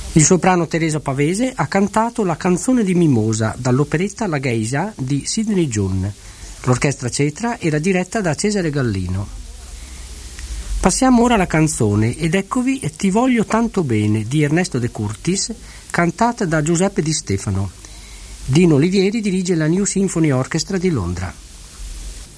Il soprano Teresa Pavese ha cantato La canzone di Mimosa dall'operetta La Geisa di Sidney John. L'orchestra Cetra era diretta da Cesare Gallino. Passiamo ora alla canzone ed eccovi Ti voglio tanto bene di Ernesto De Curtis, cantata da Giuseppe Di Stefano. Dino Olivieri dirige la New Symphony Orchestra di Londra.